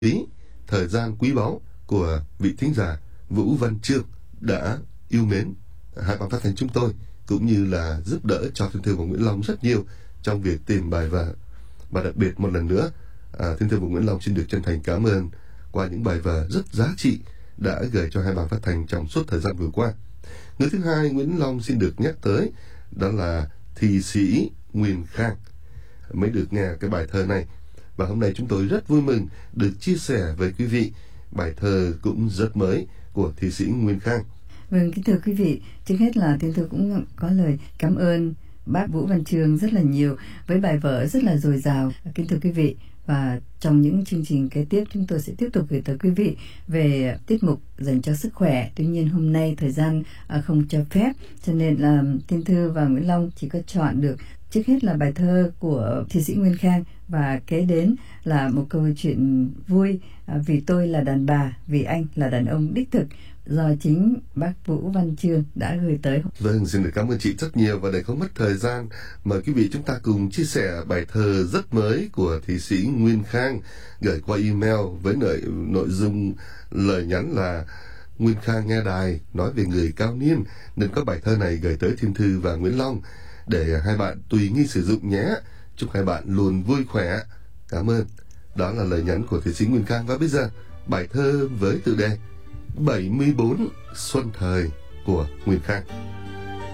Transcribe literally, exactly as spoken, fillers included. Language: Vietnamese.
ý thời gian quý báu của vị thính giả Vũ Văn Chương đã yêu mến hai ban phát thanh chúng tôi, cũng như là giúp đỡ cho Thiên Thư và Nguyễn Long rất nhiều trong việc tìm bài vở. Và đặc biệt một lần nữa, à, Thiên Thư và Nguyễn Long xin được chân thành cảm ơn qua những bài vở rất giá trị đã gửi cho hai ban phát thanh trong suốt thời gian vừa qua. Người thứ hai Nguyễn Long xin được nhắc tới đó là thi sĩ Nguyên Khang. Mới được nghe cái bài thơ này, và hôm nay chúng tôi rất vui mừng được chia sẻ với quý vị bài thơ cũng rất mới của thi sĩ Nguyên Khang. Vâng, kính thưa quý vị, trước hết là Thiên Thư cũng có lời cảm ơn bác Vũ Văn Chương rất là nhiều với bài vở rất là dồi dào. Kính thưa quý vị, và trong những chương trình kế tiếp chúng tôi sẽ tiếp tục gửi tới quý vị về tiết mục dành cho sức khỏe. Tuy nhiên hôm nay thời gian không cho phép, cho nên là Thiên Thư và Nguyễn Long chỉ có chọn được trước hết là bài thơ của thi sĩ Nguyên Khang, và kế đến là một câu chuyện vui, Vì tôi là đàn bà, vì anh là đàn ông đích thực, do chính bác Vũ Văn Chương đã gửi tới. Vâng, xin được cảm ơn chị rất nhiều, và để không mất thời gian, mời quý vị chúng ta cùng chia sẻ bài thơ rất mới của thi sĩ Nguyên Khang gửi qua email với nội, nội dung lời nhắn là: Nguyên Khang nghe đài nói về người cao niên nên có bài thơ này gửi tới Thiên Thư và Nguyễn Long để hai bạn tùy nghi sử dụng nhé. Chúc hai bạn luôn vui khỏe. Cảm ơn. Đó là lời nhắn của thi sĩ Nguyên Khang. Và bây giờ bài thơ với tựa đề bảy mươi bốn Xuân Thời của Nguyên Khang.